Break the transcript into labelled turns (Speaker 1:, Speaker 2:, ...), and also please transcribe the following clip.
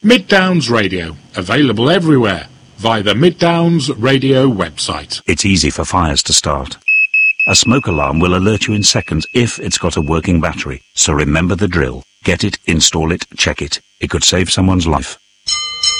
Speaker 1: Mid Downs Radio, available everywhere via the Mid Downs Radio website.
Speaker 2: It's easy for fires to start. A smoke alarm will alert you in seconds if it's got a working battery. So remember the drill. Get it, install it, check it. It could save someone's life.